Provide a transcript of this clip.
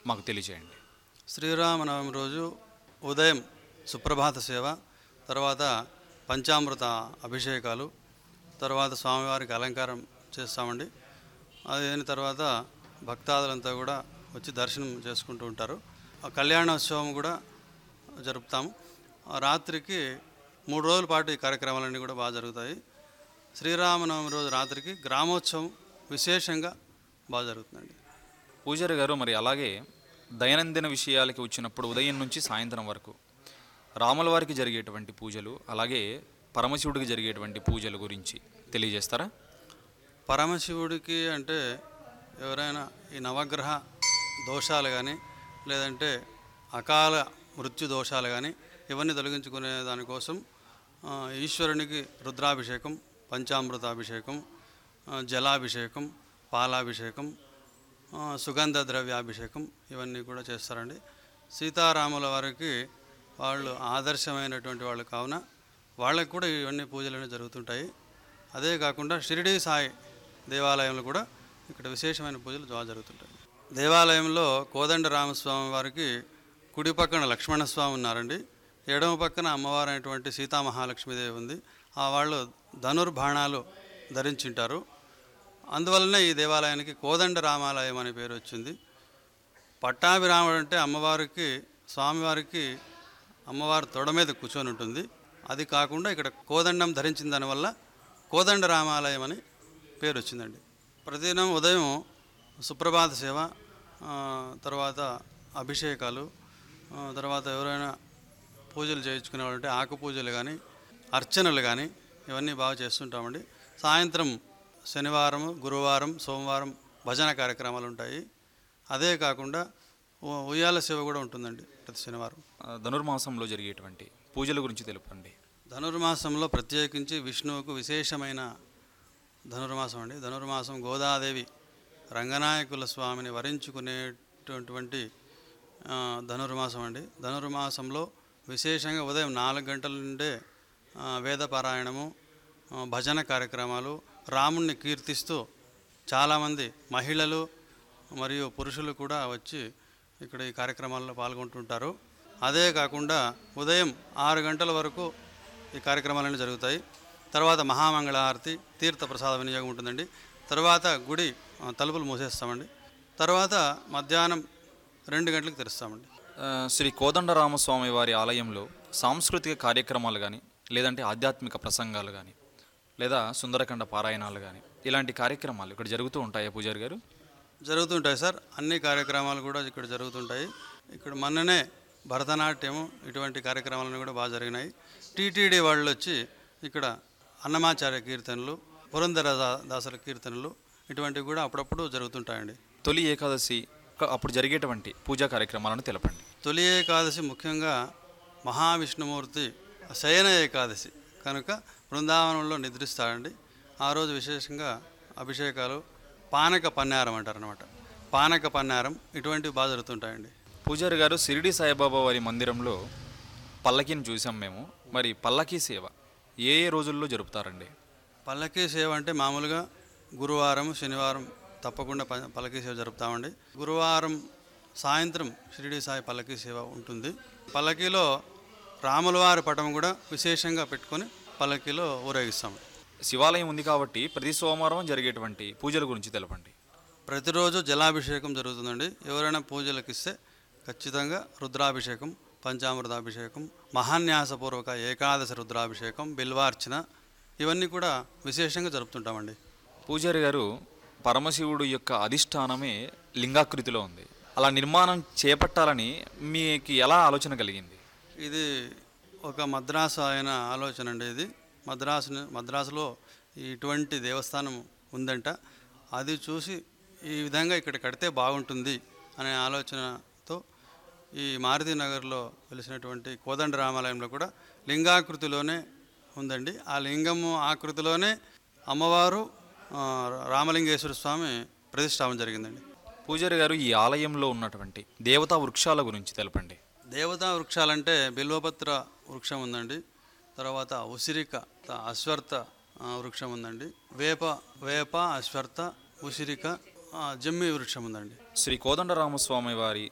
మాకు తెలియజేయండి. శ్రీరామనవమి రోజు ఉదయం సుప్రభాత సేవ, తర్వాత పంచామృత అభిషేకాలు, తర్వాత స్వామివారికి అలంకారం చేస్తామండి. అది అయిన తర్వాత భక్తాదులంతా కూడా వచ్చి దర్శనం చేసుకుంటూ ఉంటారు. ఆ కళ్యాణోత్సవం కూడా జరుపుతాము. ఆ రాత్రికి 3 రోజుల పాటు ఈ కార్యక్రమాలన్నీ కూడా బాగా జరుగుతాయి. శ్రీరామనవమి రోజు రాత్రికి గ్రామోత్సవం విశేషంగా బాగా జరుగుతుందండి. పూజారి గారు, మరి అలాగే దైనందిన విషయాలకి వచ్చినప్పుడు ఉదయం నుంచి సాయంత్రం వరకు రాముల వారికి జరిగేటువంటి పూజలు, అలాగే పరమశివుడికి జరిగేటువంటి పూజల గురించి తెలియజేస్తారా? పరమశివుడికి అంటే ఎవరైనా ఈ నవగ్రహ దోషాలు కానీ, లేదంటే అకాల మృత్యు దోషాలు కానీ ఇవన్నీ తొలగించుకునే దానికోసం ఈశ్వరునికి రుద్రాభిషేకం, పంచామృతాభిషేకం, జలాభిషేకం, పాలాభిషేకం, సుగంధ ద్రవ్యాభిషేకం ఇవన్నీ కూడా చేస్తారండి. సీతారాముల వారికి వాళ్ళు ఆదర్శమైనటువంటి వాళ్ళు కావున వాళ్ళకి కూడా ఇవన్నీ పూజలన్నీ జరుగుతుంటాయి. అదే కాకుండా షిరిడీ సాయి దేవాలయంలో కూడా ఇక్కడ విశేషమైన పూజలు బాగా జరుగుతుంటాయి. దేవాలయంలో కోదండ రామస్వామి వారికి కుడి పక్కన లక్ష్మణస్వామి ఉన్నారండి, ఎడమ పక్కన అమ్మవారు అయినటువంటి సీతామహాలక్ష్మీదేవి ఉంది. ఆ వాళ్ళు ధనుర్బాణాలు ధరించింటారు. అందువలనే ఈ దేవాలయానికి కోదండ రామాలయం అనే పేరు వచ్చింది. పట్టాభిరాముడు అంటే అమ్మవారికి, స్వామివారికి అమ్మవారు తొడ మీద కూర్చొని ఉంటుంది. అది కాకుండా ఇక్కడ కోదండం ధరించిన దానివల్ల కోదండ రామాలయం అని పేరు వచ్చిందండి. ప్రతిదినం ఉదయం సుప్రభాత సేవ, తర్వాత అభిషేకాలు, తర్వాత ఎవరైనా పూజలు చేయించుకునే వాళ్ళంటే ఆకు పూజలు కానీ, అర్చనలు కానీ ఇవన్నీ బాగా చేస్తుంటామండి. సాయంత్రం శనివారం, గురువారం, సోమవారం భజన కార్యక్రమాలు ఉంటాయి. అదే కాకుండా ఉయ్యాల సేవ కూడా ఉంటుందండి ప్రతి శనివారం. ధనుర్మాసంలో జరిగేటువంటి పూజల గురించి తెలుపండి. ధనుర్మాసంలో ప్రత్యేకించి విష్ణువుకు విశేషమైన ధనుర్మాసం అండి. ధనుర్మాసం గోదాదేవి రంగనాయకుల స్వామిని వరించుకునేటటువంటి ధనుర్మాసం అండి. ధనుర్మాసంలో విశేషంగా ఉదయం 4 గంటల నుండే వేదపారాయణము, భజన కార్యక్రమాలు, రాముణ్ణి కీర్తిస్తూ చాలామంది మహిళలు మరియు పురుషులు కూడా వచ్చి ఇక్కడ ఈ కార్యక్రమాల్లో పాల్గొంటుంటారు. అదే కాకుండా ఉదయం 6 గంటల వరకు ఈ కార్యక్రమాలన్నీ జరుగుతాయి. తర్వాత మహామంగళారతి, తీర్థ ప్రసాద వినియోగం ఉంటుందండి. తర్వాత గుడి తలుపులు మూసేస్తామండి. తర్వాత మధ్యాహ్నం 2 గంటలకు తెరుస్తామండి. శ్రీ కోదండరామస్వామి వారి ఆలయంలో సాంస్కృతిక కార్యక్రమాలు కానీ, లేదంటే ఆధ్యాత్మిక ప్రసంగాలు కానీ, లేదా సుందరకాండ పారాయణాలు కానీ ఇలాంటి కార్యక్రమాలు ఇక్కడ జరుగుతూ ఉంటాయా పూజారి గారు? జరుగుతుంటాయి సార్. అన్ని కార్యక్రమాలు కూడా ఇక్కడ జరుగుతుంటాయి. ఇక్కడ మొన్ననే భరతనాట్యము ఇటువంటి కార్యక్రమాలను కూడా బాగా జరిగినాయి. టీటీడీ వాళ్ళు వచ్చి ఇక్కడ అన్నమాచార్య కీర్తనలు, పురంధరదాసుల కీర్తనలు ఇటువంటివి కూడా అప్పుడప్పుడు జరుగుతుంటాయండి. తొలి ఏకాదశి అప్పుడు జరిగేటువంటి పూజా కార్యక్రమాలను తెలపండి. తొలి ఏకాదశి ముఖ్యంగా మహావిష్ణుమూర్తి శయన ఏకాదశి కనుక బృందావనంలో నిద్రిస్తాడండి. ఆ రోజు విశేషంగా అభిషేకాలు, పానక పన్నారం అంటారనమాట, పానక పన్నారం ఇటువంటివి బాగా జరుగుతుంటాయండి. పూజారి గారు, షిరిడి సాయిబాబా వారి మందిరంలో పల్లకీని చూసాం మేము. మరి పల్లకీ సేవ ఏ రోజుల్లో జరుపుతారండి? పల్లకీ సేవ అంటే మామూలుగా గురువారం, శనివారం తప్పకుండా పల్లకీ సేవ జరుపుతామండి. గురువారం సాయంత్రం షిరిడి సాయి పల్లకీ సేవ ఉంటుంది. పల్లకీలో రాములవారి పటం కూడా విశేషంగా పెట్టుకొని పల్లకీలో ఊరేగిస్తాము. శివాలయం ఉంది కాబట్టి ప్రతి సోమవారం జరిగేటువంటి పూజల గురించి తెలపండి. ప్రతిరోజు జలాభిషేకం జరుగుతుందండి. ఎవరైనా పూజలకు ఇస్తే ఖచ్చితంగా రుద్రాభిషేకం, పంచామృతాభిషేకం, మహాన్యాసపూర్వక ఏకాదశి రుద్రాభిషేకం, బిల్వార్చన ఇవన్నీ కూడా విశేషంగా జరుపుతుంటామండి. పూజారి గారు, పరమశివుడు యొక్క అధిష్టానమే లింగాకృతిలో ఉంది. అలా నిర్మాణం చేపట్టాలని మీకు ఎలా ఆలోచన కలిగింది? ఇది ఒక మద్రాసు ఆయన ఆలోచన అండి. ఇది మద్రాసులో ఇటువంటి దేవస్థానం ఉందంట. అది చూసి ఈ విధంగా ఇక్కడ కడితే బాగుంటుంది అనే ఆలోచనతో ఈ మారుతి నగర్లో వెలిసినటువంటి కోదండ రామాలయంలో కూడా లింగాకృతిలోనే ఉందండి. ఆ లింగము ఆకృతిలోనే అమ్మవారు రామలింగేశ్వర స్వామి ప్రతిష్టాపన జరిగిందండి. పూజారి గారు, ఈ ఆలయంలో ఉన్నటువంటి దేవతా వృక్షాల గురించి తెలపండి. దేవతా వృక్షాలంటే బిల్వపత్ర వృక్షం ఉందండి, తర్వాత ఉసిరిక, అశ్వర్థ వృక్షం ఉందండి, వేప అశ్వర్థ, ఉసిరిక, జమ్మి వృక్షం ఉందండి. శ్రీ కోదండరామస్వామి వారి